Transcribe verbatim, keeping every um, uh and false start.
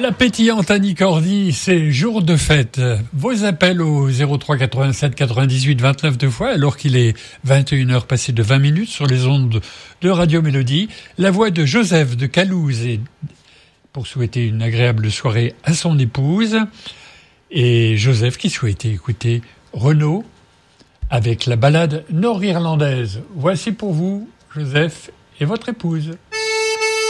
La pétillante Annie Cordy, c'est jour de fête. Vos appels au zéro trois quatre-vingt-sept quatre-vingt-dix-huit vingt-neuf deux fois, alors qu'il est vingt et une heures passées de vingt minutes sur les ondes de Radio Mélodie. La voix de Joseph de Calouze et pour souhaiter une agréable soirée à son épouse. Et Joseph qui souhaitait écouter Renaud avec la ballade nord-irlandaise. Voici pour vous, Joseph et votre épouse.